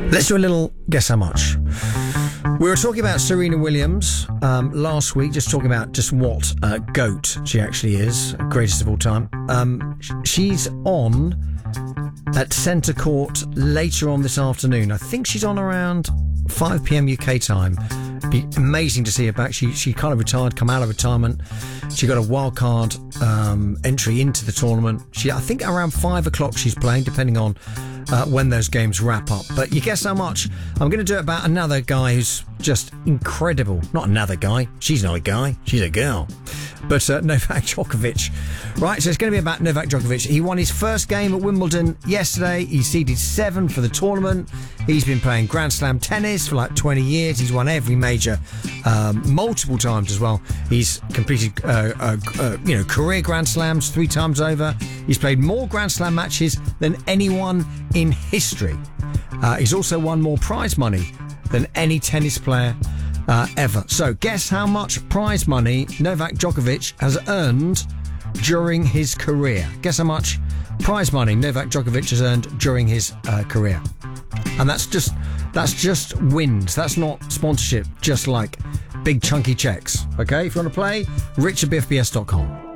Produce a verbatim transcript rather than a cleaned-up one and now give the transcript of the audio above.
Let's do a little guess how much. We were talking about Serena Williams um, last week, just talking about just what uh, GOAT she actually is, greatest of all time. Um, she's on at Centre Court later on this afternoon. I think she's on around five p.m. U K time. Be amazing to see her back. She she kind of retired, come out of retirement. She got a wild card um, entry into the tournament. She I think around five o'clock she's playing, depending on uh, when those games wrap up. But you guess how much? I'm going to do it about another guy who's just incredible. Not another guy. She's not a guy. She's a girl. But uh, Novak Djokovic. Right, so it's going to be about Novak Djokovic. He won his first game at Wimbledon yesterday. He seeded seven for the tournament. He's been playing Grand Slam tennis for like twenty years. He's won every major um, multiple times as well. He's completed uh, uh, uh, you know, career Grand Slams three times over. He's played more Grand Slam matches than anyone in history. Uh, he's also won more prize money than any tennis player Uh, ever. So guess how much prize money Novak Djokovic has earned during his career. Guess how much prize money Novak Djokovic has earned during his uh, career. And that's just that's just wins. That's not sponsorship, just like big chunky checks. Okay, if you want to play, rich at b f b s dot com.